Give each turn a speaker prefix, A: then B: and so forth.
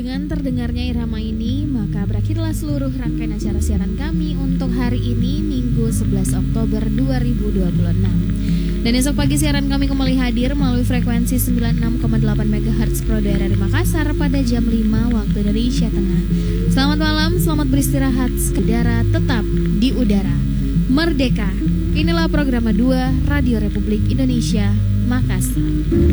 A: Dengan terdengarnya irama ini, maka berakhirlah seluruh rangkaian acara siaran kami untuk hari ini, Minggu 11 Oktober 2026. Dan esok pagi siaran kami kembali hadir melalui frekuensi 96,8 MHz Pro daerah Makassar pada jam 5 waktu Indonesia Tengah. Selamat malam, selamat beristirahat, udara tetap di udara. Merdeka, inilah program 2 Radio Republik Indonesia, Makassar.